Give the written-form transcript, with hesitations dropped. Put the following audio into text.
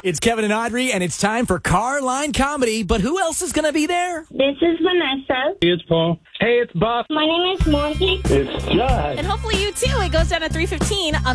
It's Kevin and Audrey, and it's time for Car Line Comedy. But who else is going to be there? This is Vanessa. Hey, it's Paul. Hey, it's Buff. My name is Monty. It's Josh. And hopefully you too. It goes down at 3:15 on